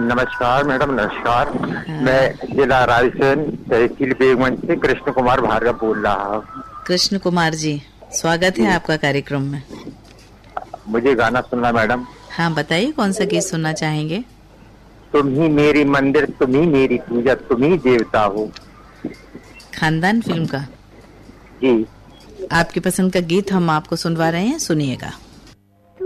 नमस्कार मैडम, नमस्कार। मैं जिला रायसेन तहसील बेगमगंज से कृष्ण कुमार भार्गव बोल रहा हूँ। कृष्ण कुमार जी, स्वागत है आपका कार्यक्रम में। मुझे गाना सुनना मैडम। हाँ बताइए, कौन सा गीत सुनना चाहेंगे? तुम ही मेरी मंदिर, तुम ही मेरी पूजा, तुम ही देवता हो। खानदान फिल्म का जी। आपकी पसंद का गीत हम आपको सुनवा रहे हैं, सुनिएगा।